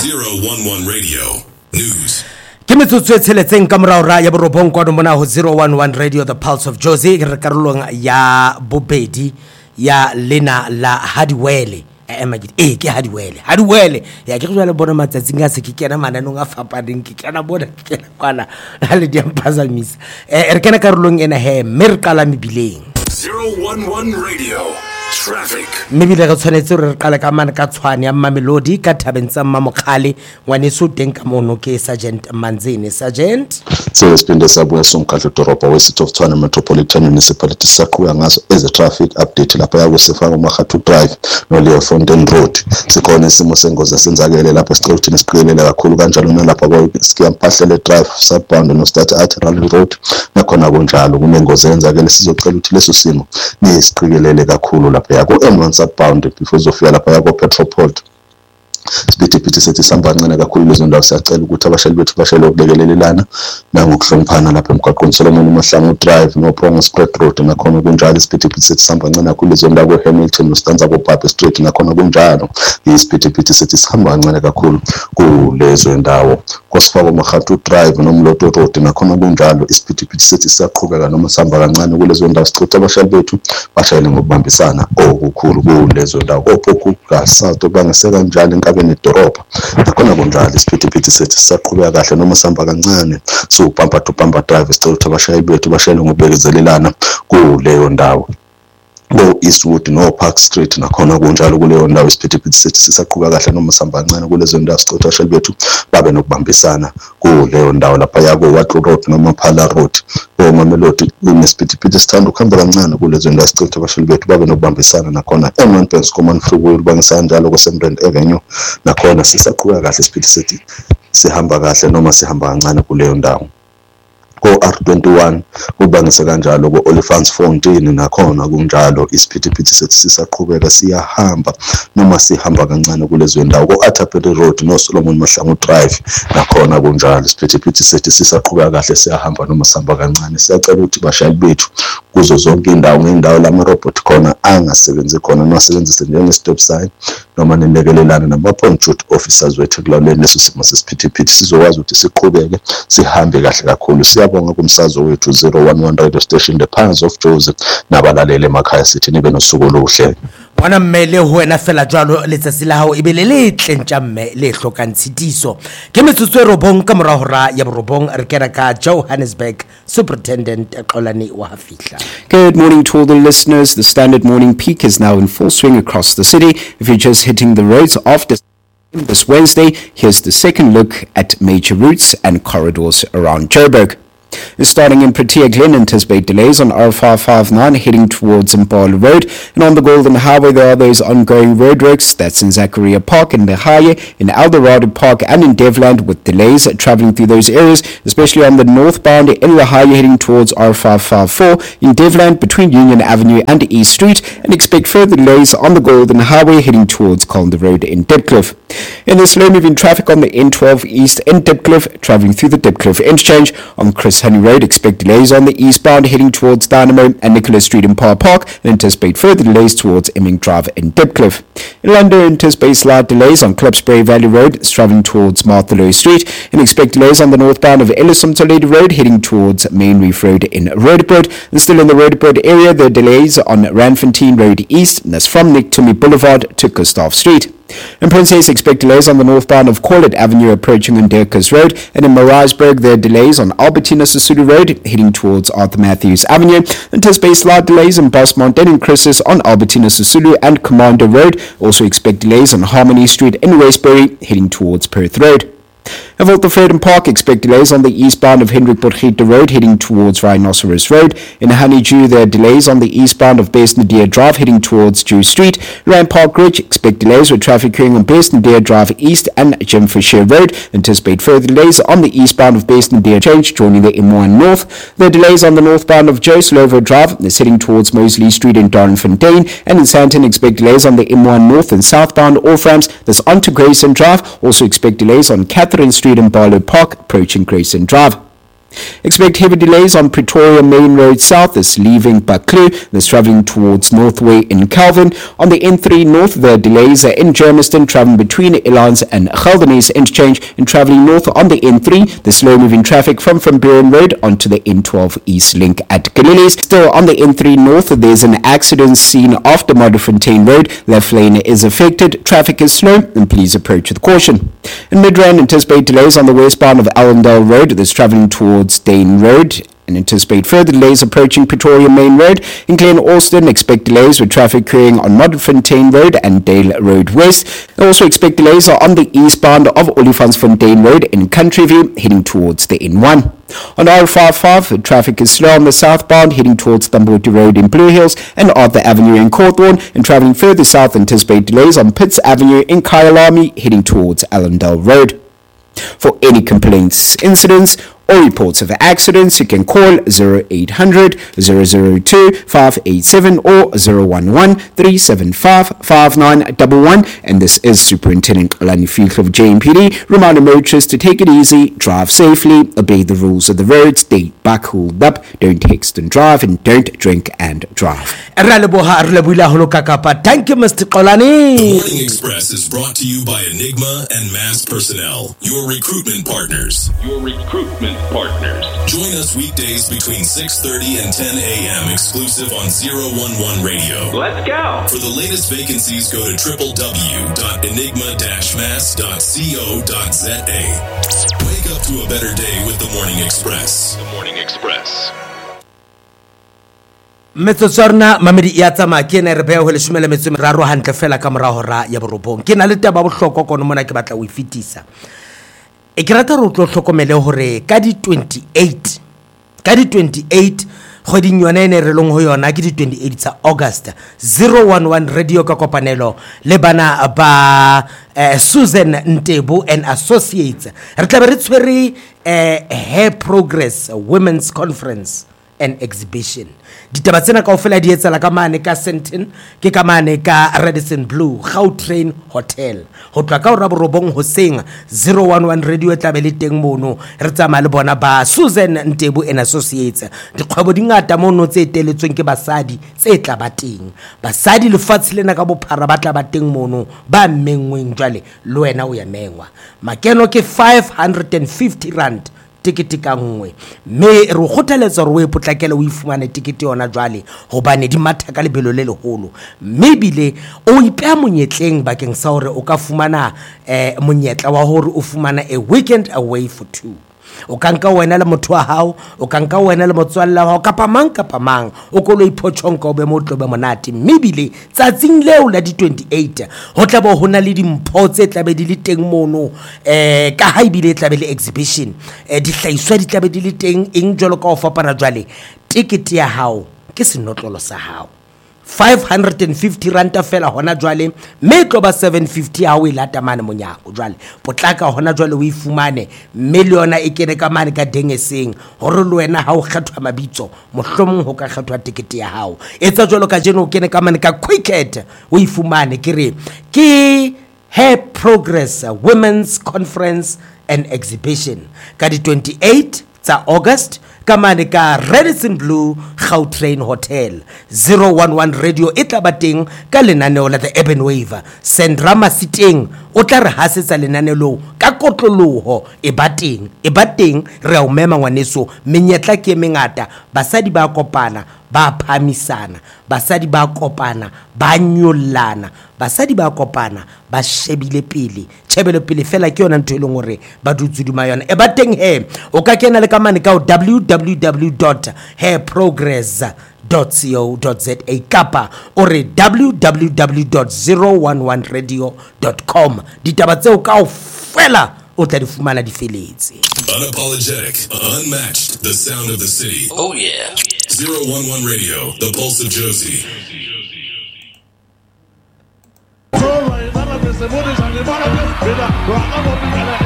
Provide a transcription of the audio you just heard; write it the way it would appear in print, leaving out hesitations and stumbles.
011 Radio News. Ke metsotso e tsheletseng ka morao ra ya borobong kwa mona ho 011 Radio The Pulse of Jozi re karolong ya bobedi ya lena la Hadiwele ke Hadiwele ya ke jwale bona matsatsing a se ke kena mananong a fapaneng ke kena bona ke kena kwana le di ampazamisa re kena karolong ena he merkala mebileng 011 Radio Traffic. Mebile re tshwanetse re qala ka mana ka tshwane ya Mamelodi ka thabeng tsa Mamokgale ngwaneso teng ka mono ke Sergeant Manzini. Sergeant siphinde sabuya somkhahlo doroba we-City of Tshwane Metropolitan Municipality saqhubeka ngazo eze traffic update lapha yakusifaka uMakhatu Drive no Leo Fontaine Road. Sikhona isimo sengozi esenzakele lapha sicela ukuthi nisiqikelele kakhulu kanjalo nalapha kwaSkiyamphahlele Drive southbound no Start Arterial Road nakhona kunjalo kunengozi eyenzakele sizocela ukuthi leso simo nisiqikelele kakhulu lapha yako M1 southbound before uzofika lapha yako Petroport. Siphithiphithi sethi sihamba kancane kakhulu lezo ndawo siyacela ukuthi abashayeli bethu bashayele ukulekelelana nangokuhloniphana lapha emgwaqweni Solomon Mahlangu Drive no Prongo Spread Road nakhona kunjalo. Siphithiphithi sethi sihamba kancane kakhulu lezo ndawo Hamilton noStanza Bobaba Street nakhona kunjalo. Isiphithiphithi sethi sihamba kancane kakhulu kulezo ndawo Kosifaka uMakhatu Drive noMloto Road nakhona kunjalo. Isiphithiphithi sethi siyaqhubeka noma sihamba kancane kulezo ndawo sicela abashayeli bethu bashayele ngokubambisana okukhulu kulezo ndawo opokuka South bangaseka njalo nedorobha nakhona kunjalo. Isiphithiphithi sethi sisaqhubeka kahle noma sihamba kancane so bumper to bumper drive sicela ukuthi abashayeli bethu bashayele ngokubekezelelana kuleyo ndawo go Eastwood no Park Street nakhona kunjalo kuleyo ndawo. Isiphithiphithi sethi sisaqhubeka kahle noma sihamba kancane kulezo ndawo sicela ukuthi abashayeli bethu babe nokubambisana kuleyo ndawo lapha yako Watlo Road noma Phala Road Mamelodi. Kunesiphithiphithi sithanda ukuhamba kancane kulezo ndawo sicela ukuthi abashayeli bethu babe nokubambisana nakhona M1 Banks Common Freeway bangisana njalo kuSembrand Avenue nakhona sisaqhubeka kahle. Isiphithiphithi sethi sihamba kahle noma sihamba kancane kuleyo ndawo ko R21 kubangise kanjalo ko Olifants Fontaine nakhona kunjalo. Isiphithiphithi sethi sisaqhubeka siyahamba noma sihamba kancane kulezo ndawo ko Atapele Road no Solomon Mahlangu Drive nakhona kunjalo. Isiphithiphithi sethi sisaqhubeka kahle siyahamba noma sihamba kancane. Siyacela ukuthi bashayeli bethu kuzo zonke indawo ngendawo lama robot khona angasebenzi khona nosebenzise njenge stop sign noma nilekelelana nama-point duty officers wethu kulawuleni leso simo sesiphithiphithi sizokwazi ukuthi siqhubeke sihambe kahle kakhulu. Siyabonga kumsakazo wethu 011 radio station The Pulse of Jozi nabalaleli emakhaya sithi nibe nosuku oluhle. Wana mmele ho wena fela jwalo letsatsi la hao ebele le tlentja mme le hlokang tshitiso ke metsotso e robong ka mora hora ya borobong re kena ka Johannesburg Superintendent Xolani wa Hafihla. Good morning to all the listeners. The standard morning peak is now in full swing across the city. If you're just hitting the roads after this Wednesday, here's the second look at major routes and corridors around Joburg. Starting in Protea Glen, anticipate delays on R559 heading towards Impala Road, and on the Golden Highway there are those ongoing roadworks. That's in Zachariah Park, in Lehaye, in Eldorado Park and in Devland, with delays travelling through those areas, especially on the northbound in Lehaye heading towards R554, in Devland between Union Avenue and East Street, and expect further delays on the Golden Highway heading towards Calder Road in Dipcliffe. In the slow moving traffic on the N12 East in Dipcliffe, travelling through the Dipcliffe interchange on Chris Honey Road, expect delays on the eastbound heading towards Dynamo and Nicholas Street in Parr Park, and anticipate further delays towards Emming Drive in Dipcliffe. In London, anticipate slight delays on Klipspray Valley Road, travelling towards Martha Lowe Street, and expect delays on the northbound of Ellison Toledo Road, heading towards Main Reef Road in Roodepoort. And still in the Roodepoort area, there are delays on Ranfontein Road East, and that's from Nick Tumi Boulevard to Gustav Street. In Princess, expect delays on the northbound of Corlett Avenue approaching on Dirkers Road, and in Maritzburg there are delays on Albertina Sisulu Road heading towards Arthur Matthews Avenue. Anticipate slight delays in Bosmont and in Chris's on Albertina Sisulu and Commander Road. Also expect delays on Harmony Street in Westbury heading towards Perth Road. In Voltervreden Park, expect delays on the eastbound of Hendrik Potgieter Road heading towards Rhinoceros Road. In Honeydew, there are delays on the eastbound of Best Nadir Drive heading towards Jew Street. Rand Park Ridge, expect delays with traffic occurring on Best Nadir Drive East and Jim Fisher Road. Anticipate further delays on the eastbound of Best Nadir Change joining the M1 North. There are delays on the northbound of Joe Slovo Drive that's heading towards Mosley Street in Dorenfontein. And in Sandton, expect delays on the M1 North and southbound off ramps that's onto Grayson Drive. Also expect delays on Catherine Street in Barlow Park approaching Grayson Drive. Expect heavy delays on Pretoria Main Road South. This leaving Buccleuch. This travelling towards Northway in Calvin. On the N3 North, the delays are in Germiston, travelling between Elands and Geldenhuys Interchange, and travelling north on the N3. The slow-moving traffic from Buren Road onto the N12 East Link at Galilees. Still on the N3 North, there's an accident seen after Modderfontein Road. Left lane is affected. Traffic is slow, and please approach with caution. In Midrand, anticipate delays on the westbound of Allendale Road. This travelling towards Dane Road, and anticipate further delays approaching Pretoria Main Road. In Glen Austin, expect delays with traffic occurring on Modderfontein Road and Dale Road West. Also expect delays on the eastbound of Olifantsfontein Road in Countryview, heading towards the N1. On R55, traffic is slow on the southbound, heading towards Thamboti Road in Blue Hills and Arthur Avenue in Cawthorne, and travelling further south, anticipate delays on Pitts Avenue in Kyalami, heading towards Allendale Road. For any complaints, incidents, or reports of accidents, you can call 0800 002 587 or 011 375 5911. And this is Superintendent Lani Field of JMPD. Reminder motorists to take it easy, drive safely, obey the rules of the road, stay back, hold up, don't text and drive, and don't drink and drive. Thank you, Mr. Kolani. The Morning Express is brought to you by Enigma and Mass Personnel, your recruitment partners. Join us weekdays between 6:30 and 10 a.m. exclusive on 011 Radio. Let's go. For the latest vacancies, go to www.enigma-mass.co.za. Wake up to a better day with the Morning Express. Metsotswana mamedi ya tsama ke ne re beha ho leshomela metso meraro hantle fela ka mora hora ya borobong ke na le taba bohloko kono mona ke batla o ifitisa e ke rata re tlo hlokomele hore ka di 28 kgoding yona ene re leng ho yona ke di 28 tsa August 011 Radio ka kopanelo le bana ba Susan Ntebo and Associates re tla be re tshwere Hair Progress Women's Conference and Exhibition. Ditaba tsena kaofela di etsala ka mane ka Sentin ke ka mane ka Radisson Blue Gautrain Hotel ho tloa ka hora borobong hoseng 011 Radio e tlabe le teng mono re tsamaya le bona ba Susan Ntebo and Associates dikgwebo di ngata mono tse teletsweng ke basadi tse tla ba teng basadi lefatshe lena ka bophara ba tla ba teng mono ba mmengweng jwale le wena o ya mengwa makeno ke 550 rand tikete ka nngwe me re go kgothaletsa re o potlakela o ifumane tikete yona jwale hobane di matha ka lebelo le leholo maybe o ipea monyetleng bakeng sa hore o ka fumana monyetla wa hore o fumana a weekend away for two o kanka wena le motho wa hao o kanka wena le motswalla wa hao kapa mang o ko lo iphotsonka o be mo tlobe monate maybe tsatsing leo la di 28 ho tla bo hona le dimpho tse tlabe di le teng mono ka ha ibile tlabe le exhibition di hlaiswa di tlabe di le teng eng jolo ka o fapana jwale ticket ya hao ke senotlolo sa hao 550 ranta fela hona jwale me tloba 750 ha o ilata mane monyako jwale potlaka hona jwale o ifumane miliona e kene ka mane ka dengeseng hore le wena ha o kgethwa mabitso mohlomong ho ka kgethwa tikete ya hao etsa jwalo ka jeno o kene ka mane ka Quicket o ifumane ke Hair Progress Women's Conference and Exhibition ka di 28 tsa August kamane ka Radisson Blue Gautrain Hotel 011 Radio e tla bateng ka lenaneo la the Urban Wave Sandra Masiteng o tla re hasetsa lenanelo ka kotloloho e bateng re o mema ngwaneso menyetla ke mengata basadi ba kopana ba phamisana basadi ba kopana ba nyollana basadi ba kopana ba shebile pele tshebelo pele fela ke yona ntho e leng hore ba dutsuduma yona e bateng o ka kena le ka mane ka www.hairprogress.co.za kapa ore www.011radio.com ditaba tseo kaofela o tla di fumana di feletse. Unapologetic, unmatched, the sound of the city. Oh yeah. 011 Radio, the pulse of Josie.